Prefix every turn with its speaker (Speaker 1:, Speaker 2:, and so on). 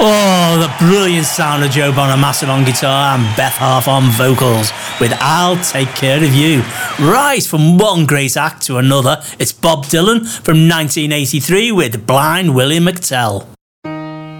Speaker 1: Oh, the brilliant sound of Joe Bonamassa on guitar and Beth Harp on vocals with I'll Take Care of You. Right, from one great act to another, it's Bob Dylan from 1983 with Blind Willie McTell.